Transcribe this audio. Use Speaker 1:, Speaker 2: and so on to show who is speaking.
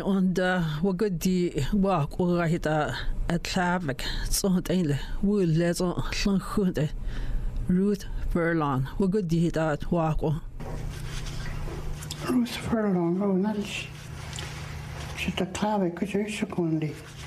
Speaker 1: und wo gut die walk oder hit a traffic so eindelijk wohl lezen schon goed Ruth Furlong wo good die hit a walk
Speaker 2: Ruth Furlong, oh, nice. She's a clave, because you're so condy.